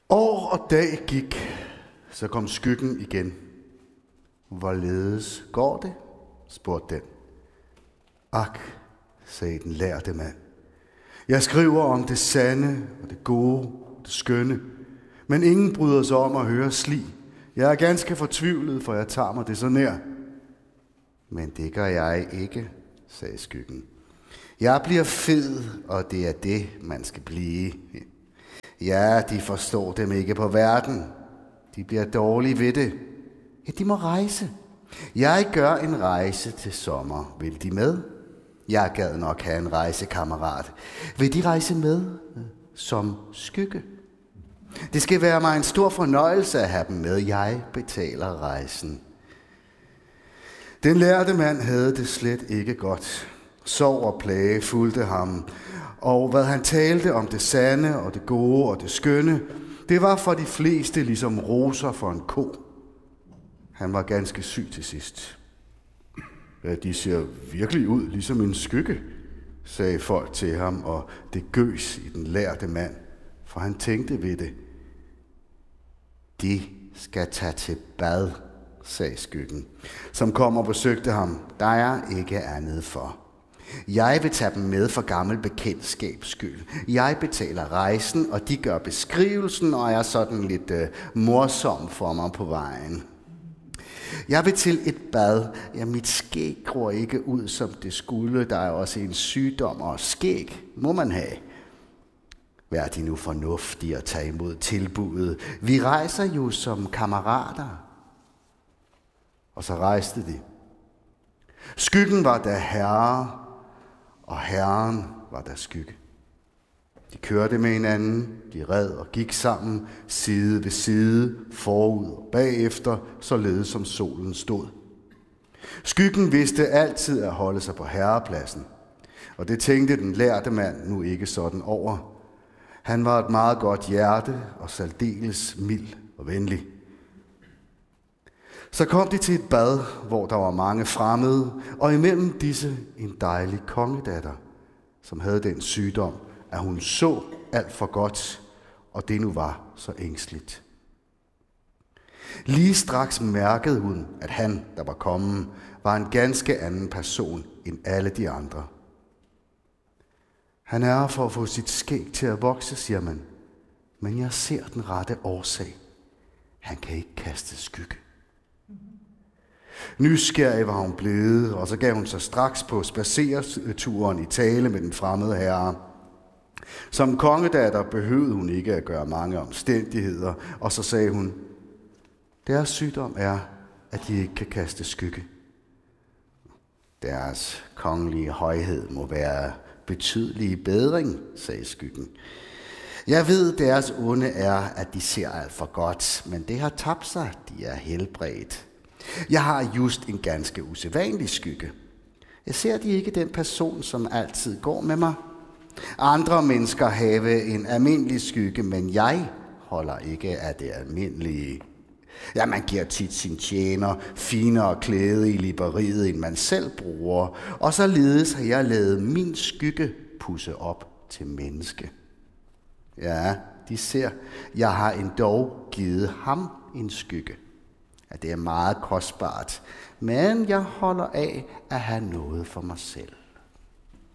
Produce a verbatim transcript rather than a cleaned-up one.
År og dag gik, så kom skyggen igen. Hvorledes går det? Spurgte den. Ak, sagde den lærte mand. Jeg skriver om det sande og det gode og det skønne, men ingen bryder sig om at høre sli. Jeg er ganske fortvivlet, for jeg tager mig det så nær. Men det gør jeg ikke, sagde skyggen. Jeg bliver fed, og det er det, man skal blive. Ja, de forstår dem ikke på verden. De bliver dårlige ved det. Ja, de må rejse. Jeg gør en rejse til sommer. Vil de med? Jeg gad nok have en rejsekammerat. Vil de rejse med som skygge? Det skal være mig en stor fornøjelse at have dem med. Jeg betaler rejsen. Den lærte mand havde det slet ikke godt. Sorg og plage fulgte ham, og hvad han talte om det sande og det gode og det skønne, det var for de fleste ligesom roser for en ko. Han var ganske syg til sidst. Ja, de ser virkelig ud ligesom en skygge, sagde folk til ham, og det gøs i den lærte mand, for han tænkte ved det. De skal tage til bad, sagde skyggen, som kom og besøgte ham. Der er ikke andet for. Jeg vil tage dem med for gammel bekendtskabs skyld. Jeg betaler rejsen, og de gør beskrivelsen, og er sådan lidt øh, morsom for mig på vejen. Jeg vil til et bad. Ja, mit skæg gror ikke ud, som det skulle. Der er også en sygdom, og skæg må man have. Vær de nu fornuftige at tage imod tilbuddet. Vi rejser jo som kammerater. Og så rejste de. Skyggen var der herre, og herren var der skygge. De kørte med hinanden, de red og gik sammen, side ved side, forud og bagefter, således som solen stod. Skyggen vidste altid at holde sig på herrepladsen, og det tænkte den lærte mand nu ikke sådan over. Han var et meget godt hjerte og særdeles mild og venlig. Så kom de til et bad, hvor der var mange fremmede, og imellem disse en dejlig kongedatter, som havde den sygdom, at hun så alt for godt, og det nu var så ængstligt. Lige straks mærkede hun, at han, der var kommet, var en ganske anden person end alle de andre. Han er for at få sit skæg til at vokse, siger man, men jeg ser den rette årsag. Han kan ikke kaste skygge. Nysgerrig var hun blevet, og så gav hun sig straks på spacereturen i tale med den fremmede herre. Som kongedatter behøvede hun ikke at gøre mange omstændigheder, og så sagde hun, deres sygdom er, at de ikke kan kaste skygge. Deres kongelige højhed må være betydelig bedring, sagde skyggen. Jeg ved, deres onde er, at de ser alt for godt, men det har tabt sig, de er helbredt. Jeg har just en ganske usædvanlig skygge. Jeg ser de ikke den person, som altid går med mig. Andre mennesker have en almindelig skygge, men jeg holder ikke af det almindelige. Ja, man giver tit sin tjener finere klæde i libberiet, end man selv bruger, og således har jeg lavet min skygge pusse op til menneske. Ja, de ser, jeg har endog givet ham en skygge. Ja, det er meget kostbart, men jeg holder af at have noget for mig selv.